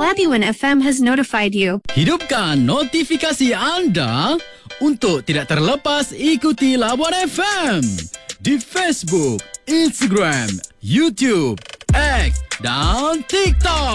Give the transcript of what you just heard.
Labuan FM has notified you. Hidupkan notifikasi anda untuk tidak terlepas ikuti Labuan FM di Facebook, Instagram, YouTube, X dan TikTok.